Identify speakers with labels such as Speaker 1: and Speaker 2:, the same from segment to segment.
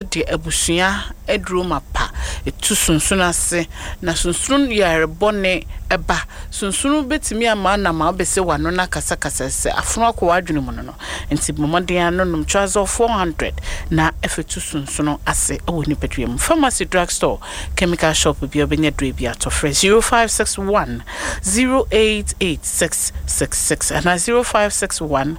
Speaker 1: de abusua edru mapa etu sunsun ase na sunsun yare bone eba sunsun betimi ama na ma obese wano na kasa se afono akwa adwene mu no enti momodea no num charge of 400 na efetu sunsun ase ewo ni pedwem pharmacy drugstore chemical shop bi obenya dre bi ato fresh 0561 088666 and 0561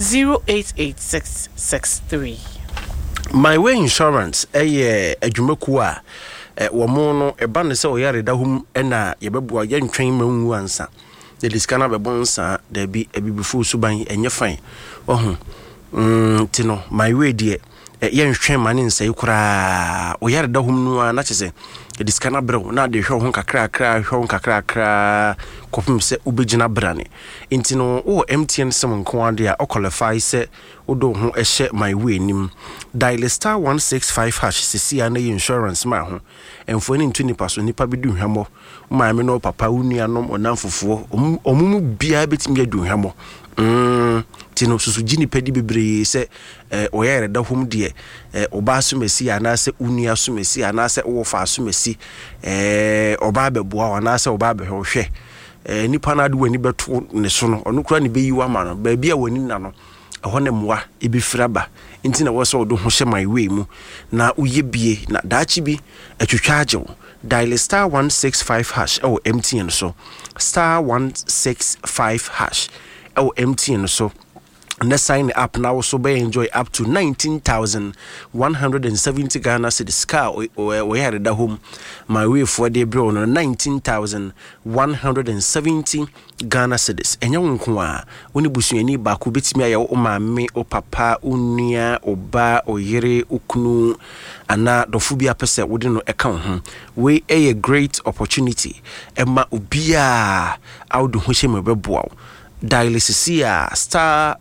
Speaker 1: 088663.
Speaker 2: My way insurance adwumaku a wo no eba ne se oyare da hum na yebebua ye ntwen manwu ansa the diskana bebonsa da bi ebibifu suban enye fan ohun tino my way die ye ntwen mane nsai kura oyare da hum no na chese the diskana bro na de hwe ho kakra kopim se ubegina brane intino o MTN sem nko ade a qualify se odo ho ehye my way nim dial star 165# sisi na insurance ma ho emfoni ntu nipa so nipa bi du hwamo ma me no papa unuanom onamfofo omumu bia betimi adu hwamo tino susu jini pedi bebre se oyere da hom de oba asumesi anase unua asumesi anase wofa asumesi oba beboa anase oba behwe nipa na de wani beto ne so no ono kura ne beyiwa ma no ba bia wani na no ehone moa ebifraba nti na wo so do ho hye my way mu na uye bie na daachi bi atwetwa agye dial star 165# o MTN so star 165# o MTN so and sign up now so be enjoy up to 19,170 Ghana cedis car we had the home my way for the bro no 19,170 Ghana cedis enya nko a woni busuani ba ko betimi aye o maame o papa unia oba oyere okunu ana dofu bia pese wode no eka ho we a great opportunity ema obia awdo ho hye mebeboa dial sia star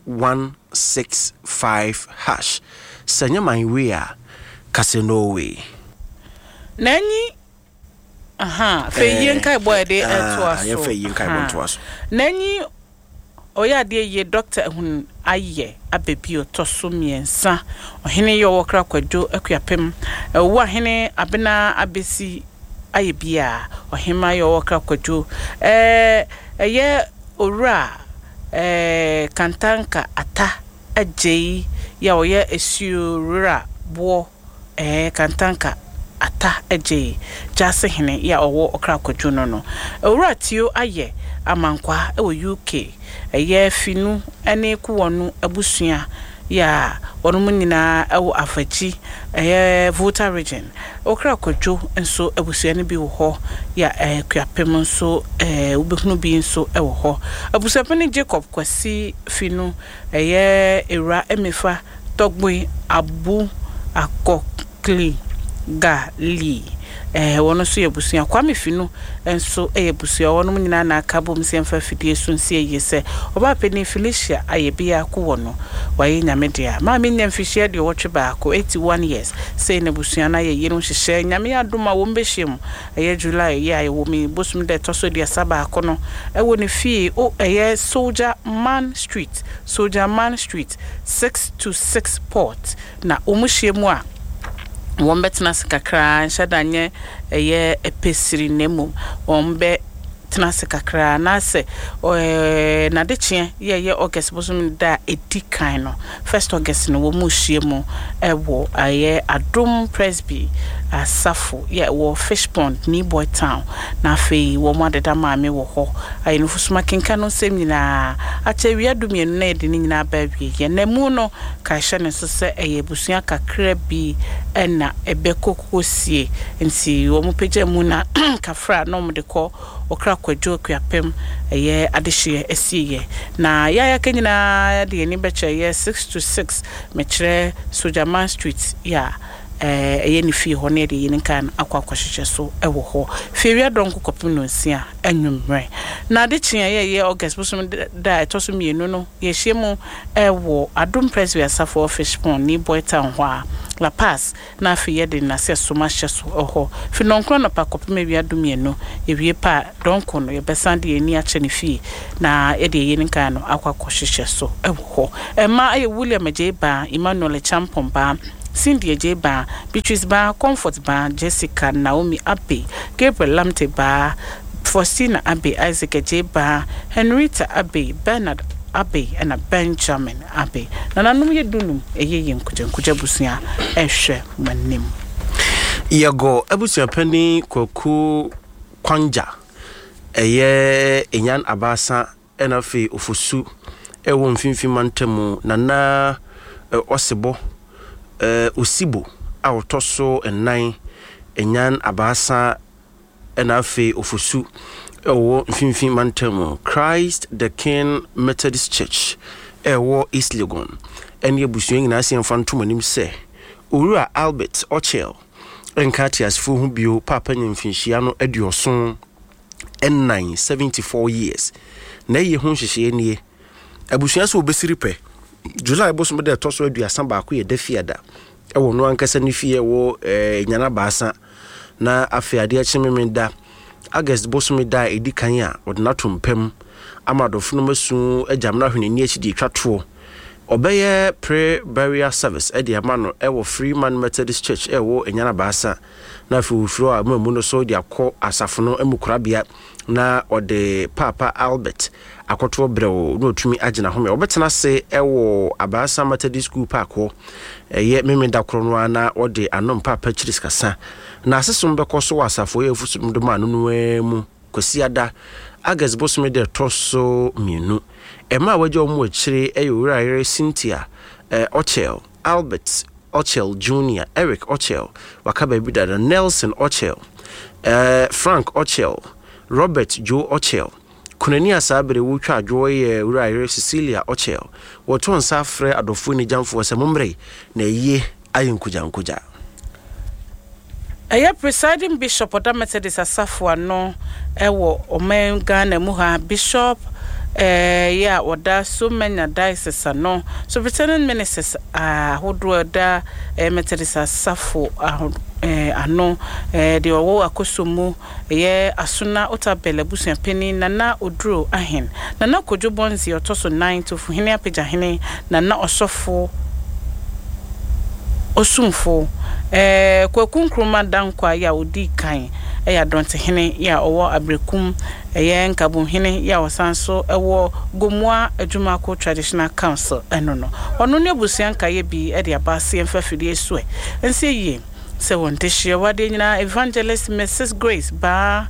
Speaker 2: 165# sanya my way a casino way
Speaker 1: nanyi fe yen kai boy de etwaso
Speaker 2: ya fe yen kai boy etwaso
Speaker 1: nanyi oya de ye doctor hun aye abebi otoso miensa ohene ye wokra kwadwo akuapem wo ahene abena abesi aye bia ohema ye wokra kwadwo ye ora kantanka ata ajei ya oya esiura bo kantanka ata ajei jase hene ya owo okra kwadwo no ora tio aye amankwa e UK eye finu ene kuwonu abusua ya wonu nyina e wo afachi eye Volta region okra kwadwo enso abusua ne bi wo ho ya kuapem nso ubehunu bi nso e wo ho abusapene Jacob Kwasi finu eye era emefa togboi abu akokli gali wono so yebusua kwame finu enso eyebusua wono nyina na akabom semfa fidie so nsie yese oba peni Felicia ayebia ko wono waye nyamedea ma me nyamfishia de wotwe baako 81 years say na busua na ye yenu hihye nyame adoma wo mbehiem eye July ye ayewo mi bosum de toso de saba akono ewo ne fie o eye Soldier Man Street 626 Port na omuhyiemu a wombetna sikakra nshadanye eye epesiri nemu wombe tnasikakra na se na dechie ye August bosum da edikan no 1st August no womuhyiemu ewo aye Adom Presby asafo ye wo Fish Pond ni Boy Town na fei wo madeda maame wo ho aye no fusuma kenka no sem nyina ache wiadumie no na edi nyina ba wie ye na mu no ka hye ne so se eye busua kakra bi na ebekokosie nti wo mu pagya mu na kafra no mu de ko okra kwadwo kuapem eye adehye esiye na ya kenyina de ni beche ye 626 mechre Soldier Man Street ya eye ni fie ho ne de yin kan akwakwahyeche so ewo ho fie donko kopim no nsia anwumre na de chia ye August bosum da etoso mienu no ye hyiemu ewo Adom Presby asafo Fish Pond ni Boy Town ho a La Paz na fie de na se so ma hye so ho fi nonkro no pa kopim wi adumienu ye wie pa donko no ye besande ani ache ne fie na e de yin kan no akwakwahyeche so ewo ho ma aye William Ejeba Emmanuel Champomba Cindy J Ba, Beatrice Ba, Comfort Ba, Jessica Naomi Abbey, Gabriel Lamte Ba, Faustina Abbey, Isaac J Ba, Henrietta Abbey, Bernard Abbey, and a Benjamin Abbey. Nananum ye dunum, yen kuja busia, eshe manim.
Speaker 2: Yago, Abusia Penny, Koku Kwanja, Enyan Abasa, Enafi Ufusu, Ewon Finfi Mantemu, Nana Osebo, Usibo, our torso and nine, Enyan Abasa, Enafi Ufusu. Ewo Finfi Mantemu, Christ the King Methodist Church, Ewo East Legon, and ye bushing Nasi and Fantumanim say, Ura Albert Ochel, and Katias Fuhubio, Papa and Finchiano Edioson, N9, 74 years. Nay ye hunshi ye, Abushias will be siripe. July Bosma de Tosso de Sambaku, de Fiada. Ewo no ankasani fear wo Yana Basa, na Afia Chimenda. August Bosumi da edi kanya odnatum pem amadofo no masu ajamna hwene ni HD twatwo obeye pre burial service edi amano ewo Freeman Methodist Church ewo Enyana Basa na fufuro amamu no so di akọ asafo no emukurabia na ode Papa Albert akoto brewo no tumi agina home obetena se ewo Abasa Methodist School park ho ye memenda krono na ode anom Papa Chiris kasa na asesum bekoso wasafo ye fusum do ma no mu kwasiada August Bosome de Tosso mienu ema wajo mu akire eyowura Cynthia Ochel Albert Ochel Jr. Eric Ochel wakaba bidada Nelson Ochel Frank Ochel Robert Joe Ochel kunani asabere wutwa adwoye wura Cecilia Ochel woton safre adofo ni jamfo semomre na ye ayinkuja
Speaker 1: Aya presiding bishop of Methodist Asafo ano ewo omenga na muha bishop ya oda so many diocese ano so presiding ministers ahodo da Methodist Asafo ano de owo akosomu ye asuna otabele busuan pani nana oduro ahen nana kodwobonzi otoso 9 to fuhene apagya hene nana osofo osumfo kwakunkruma dankwa ya odi kan ya donte hene ya owo abrekum ye nkabun hene ya osanso ewo gomua adwumako traditional council enono ono ne busuan kaye bi e de abase emfafiri esue ense yi se wonte hye wade nyina evangelist Mrs Grace ba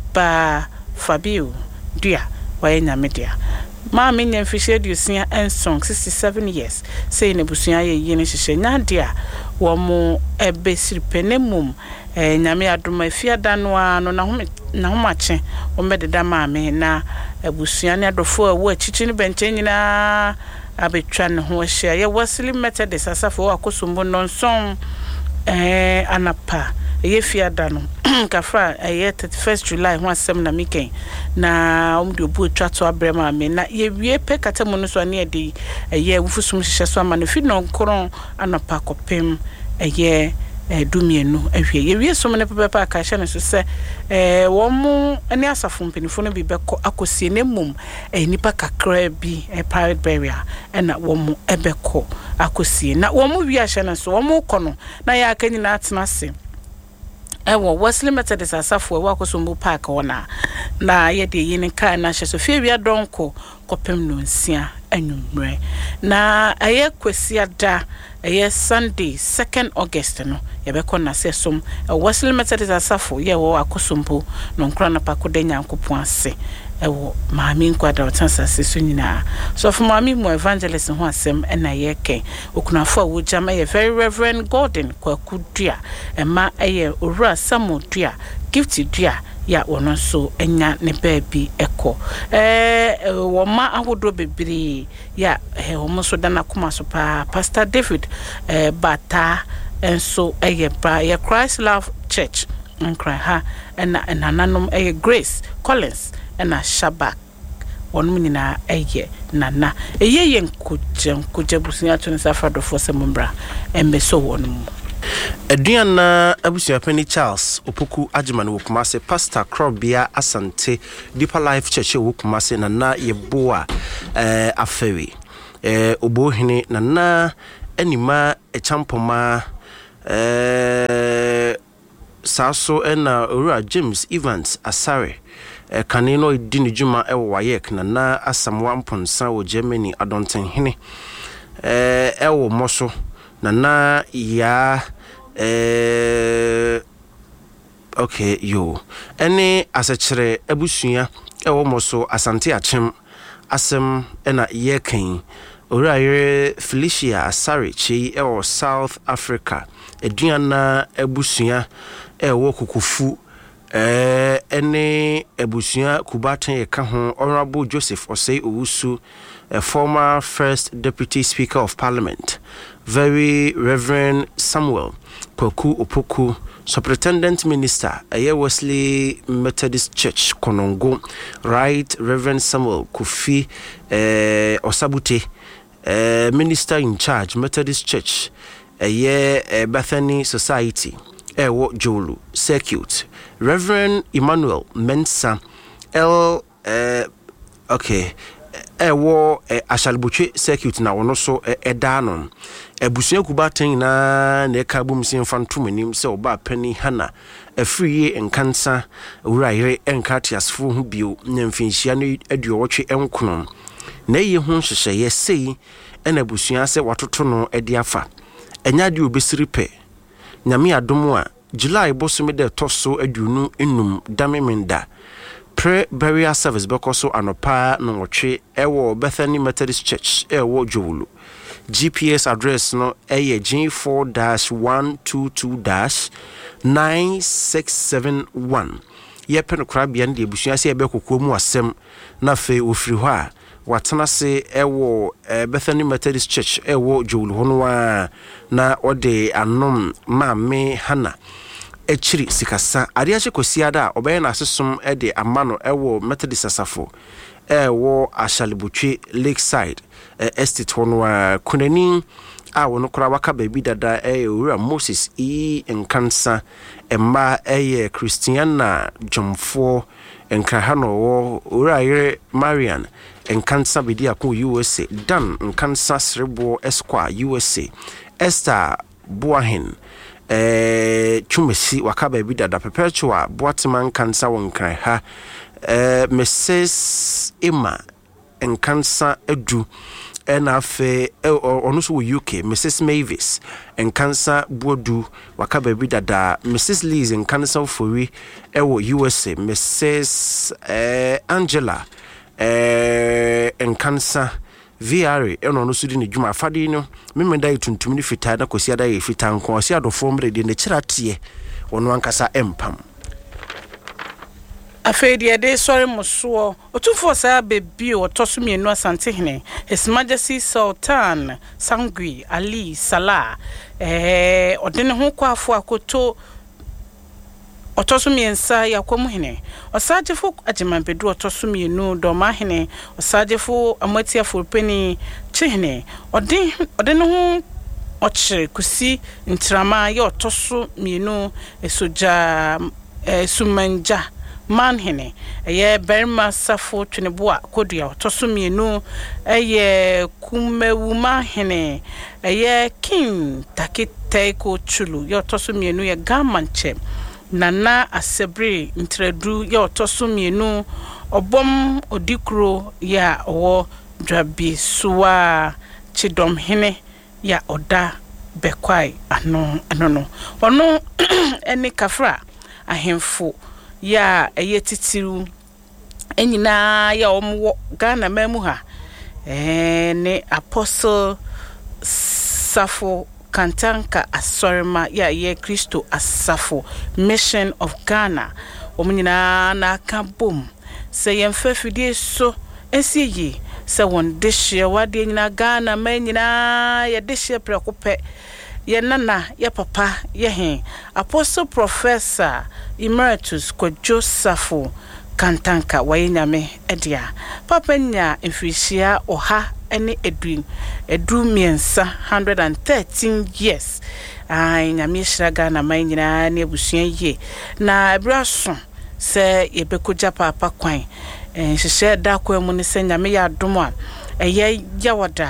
Speaker 1: Fabio dia waye nyamedia ma me nya mfihye dusia ensong 67 years say ne busuan ye yi ne hye nya dia wo mo ebesiri penemum nyame adoma afiada no ano na homache wo mededa ma me na abusuan adofo awu achichi ne benche nyina abetwa ne ho hye ye Wesley Methodist Asafo akosombo nonson anapa ye fiada no kafra 31st July ho asem na miken na omde obu twato abrema me na ye wie pe katemu no so ne de ye wufusum hye so ama no fi no nkron anapa kopem ye dumienu ahwe ye wie so me pepa ka hye ne so se wo mu ani asafo mpenifo no bi beko akosie ne mum nipa kakra bi private burial na wo mu ebeko akosie na wo mu wi ahye ne so wo mu kono na ya akanyina atena se ewo Wesley Methodist Asafo wa akosombo park wona na ye de yin kan na hye so fe wi adonko kopem no nsia anwumre na aye kwasia da aye Sunday 2nd August no ye be kona sesom Wesley Methodist Asafo ye wo akosombo no nkra na pakode nyankopon ase ewo maami nkwada otansa seso nyina so for maami mo evangelist ho asem na ye ken okunafo wo jama ye very Reverend Gordon Kwakudua ema eye owura Samodua gift dua ya wono so enya ne baabi eko wo ma ahodo bebiri ya wo so dana kuma so pa Pastor David Bata enso eye bra ye Christ Love Church nkra ha na nanom eye Grace Collins na Shabak wonu nyina eye nana eye nkuja busunya to nsafado for semumbra embeso wonu
Speaker 2: Aduana abusuapani Charles Opoku Agyeman wo Kumase Pastor Krobia Asante Deeper Life Church wo Kumase nana yeboa afewi obohene nana anima echampoma saso ena owura James Evans Asare kanino di ne dwuma ewo wayek na asamwa mponsa wo Germany adonten hene ewo moso na ya okay yo ene asechere abusua ewo moso asante achem asem ena yekan owura Felicia Asare chi ewo South Africa eduana abusua ewo kukufu ene ebusia kubaten yeka ho Honorable Joseph Osei Owusu, a former first deputy speaker of parliament, Very Reverend Samuel Kwaku Opoku, superintendent minister Wesley Methodist Church Konongo, Right Reverend Samuel Kofi Osabute, minister in charge Methodist Church Bethany Society Ewo Jolu Circuit, Reverend Emmanuel Mensa Ewo Ashalbuche Circuit na wono so edanon ebusuan kubaten na eka bumsin fantum nim se oba pani hana afriye enkansa wuraire enkatiasfo hu bio nyamfinhia no aduowotwe enkono na ye hu hyehyeye sei ena busuan se watoto no ediafa enya de obesiripe nyame adom a July bosume de toso adunu enum damemenda pre burial service bekoso anopa no wotwe ewo Bethany Methodist Church ewo Jowulu. GPS address no G4-122-9671 yepe no krabia ndi ebusua se ebekokwo mu asem na fe ofiri ho a watena se ewo Bethany Methodist Church ewo Jowulu hono wa na ode anom maame Hana echiri sikasa ariache kosiada obaye na asesum ede amano ewo Methodist asafo ewo Ashalibutwe Lakeside estate hono wa kunani a wono kura waka baby dada owura Moses enkansa emma Christiana Jomfo enkahano wo owura Marian enkansa bidi akon USA Dan enkansa Srebo Esquire USA Esther Boahin Chumesi waka baby dada perpetua Boatman kansa wonkran ha Mrs. Emma enkansa edu enafe ono so UK Mrs. Mavis enkansa bodu waka baby dada Mrs. Liz enkansa ofori ewo USA Mrs. Angela enkansa VR eno no sudi ne dwuma afade no memenda yituntum ni fita na kosi ada ye fita nko osi adofo mre de ne kirate wono ankasa empam afedia de sori muso otufo sa bebi otoso mienu asante hene His Majesty Sultan Sangui Ali Salah odene ho kwafo akoto otoso miensa yakomu hene osajefo agimambedu otoso mienu doma hene osajefo amatia fulpeni chihene odene ho ochire kusi ntrama ya otoso mienu esoja sumanja man hene eye berma safo twineboa kodua otoso mienu eye kumewuma hene eye king takiteko chulu ya otoso mienu ya gamanche Nana Asebre Ntredu ya otoso mienu obom odikro ya owo dwabi suwa chidom hene ya oda bekwai ano ono eni kafra ahemfo ya eye titiru enyina ya omwo Ghana memu ha ne Apostle Safo Kantanka Asorima ya ye Kristo Asafo Mission of Ghana omunyina na kabom se yemfafidie so esiyi se won dehye wade nyina Ghana manyina ya dehye prekope ye nana ya papa ye he Apostle Professor Emeritus Kojo Safo Kantanka waynyame edia papa nya emfishia oha ene edu miensa 113 years nyame shiraga na manyina na ebusua ye na abraso se yebekoja papa kwan hyehyɛ da kwa mu ne se nyame ya adom a eye yawada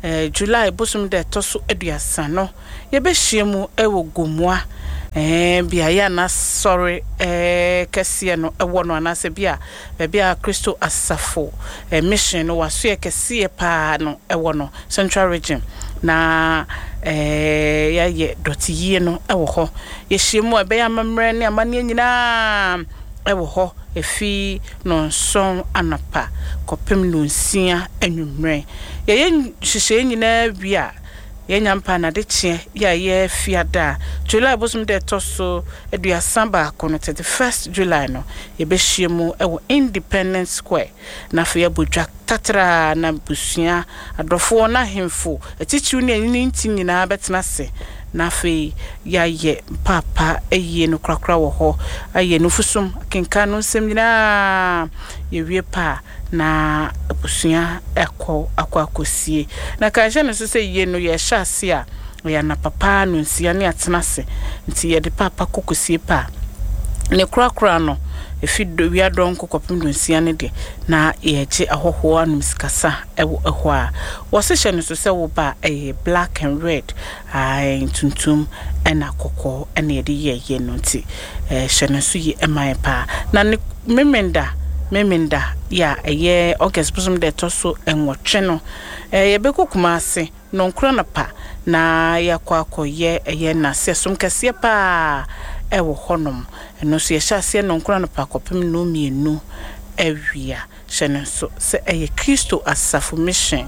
Speaker 1: July bosom de toso aduasa no ye be hyiemu ewo gomua bia na sorry kese no ewo no anase bia Kristo asafo mission no waso ye kese pa no ewo no Central Region na ya ye dotiye no ewo ho ye hyiemu ebe ya mamre ne amane nyina ewo ho efi no son anapa kopem no nsia anwumre ye hyehyɛ nyina bia yenya mpa na de chie ya ye fiada July bosom de toso aduasa ba kono 31st July no ye be hyiemu ewo Independence Square na fa ya bodwa tatra na busua adofo na hemfo atichiu ne ani nti nyina betena se na fe ya ye papa eye no krakra wo ho aye no fusum kenka no nsem nyina ye wie pa na busua akwakosie na ka je no se ye no ye hyase a ya na papa no nsia ne atena se nti ye de papa kokosie pa ne krakra no efido wi adon kokopem do nsia ne de na ye gye ahoho anum sikasa ewo eho a wo se hye no so se wo ba black and red tuntum ena kokko ena ye de ye no nti hye no so ye emai pa na ne memenda ya August bosom de toso enwotwe no ye be kokuma ase no nkro na pa na ya kwakoye na sesom kase pa ewo honom eno so ye hyase no nkro na pa kopem no mienu awia hye so se Kristo asafo mission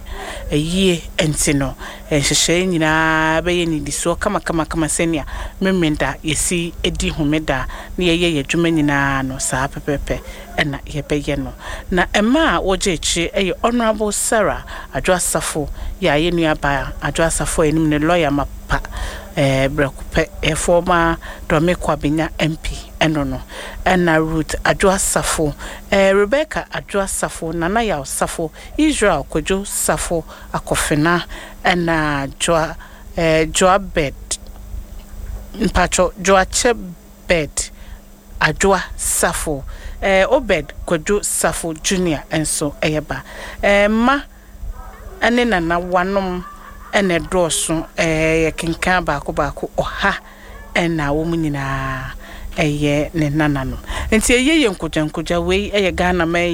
Speaker 1: entino hyehyɛ nyina be ye ni diso kama senia memenda yesi edi homeda na ye adwuma nyina no saa pepepe ena ye beye no na ema woje echi Honorable Sarah Adwoasafo ya ye nuaba Adwoasafo enim ne lawyer mapa brekupe former Domekwa Benya MP eno ena Ruth Adwoasafo Rebecca Adwoasafo Nana ya Safo Israel Kojo Safo Akofena ena Joabed mpacho Joachebed Adwoasafo Obed Kojo Safo Junior enso eyeba ma ene nana wanom ene doso kenka baako oha ena wo munyina ne nana no nti eye nkojankoja we Ghana ma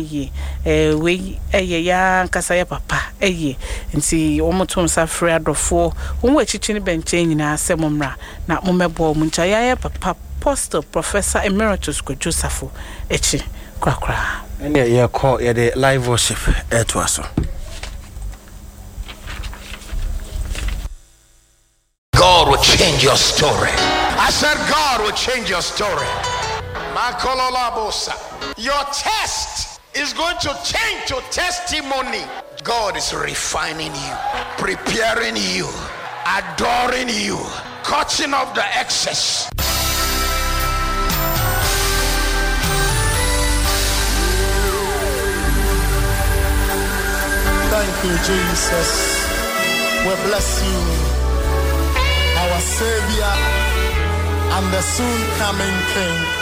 Speaker 1: we ya nkasa ya papa nti wo motom safre adofo wo achichi ne benche nyina asemmra na momebo mu ncha ya papa Apostle Professor Emeritus Kojo Safo echi krakra
Speaker 2: ene ye call ye the live worship to us.
Speaker 3: God will change your story. I said God will change your story. Your test is going to change to testimony. God is refining you, preparing you, adoring you, cutting off the excess.
Speaker 4: Thank you, Jesus. We bless you, our Savior and the soon coming King.